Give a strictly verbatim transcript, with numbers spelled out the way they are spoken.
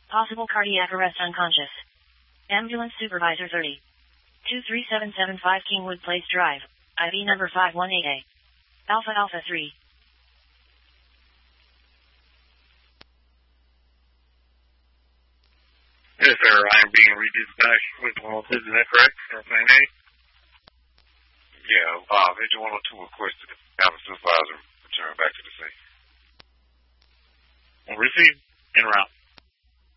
Possible cardiac arrest unconscious. Ambulance supervisor thirty. two three seven seven five Kingwood Place Drive, I V number five one eight A. Alpha Alpha three. Yes, sir. I am being redispatched with one oh two. Is that correct? Airplane A? Yeah, uh, Engine one oh two requested the ambulance supervisor return back to the scene. On receive, en route.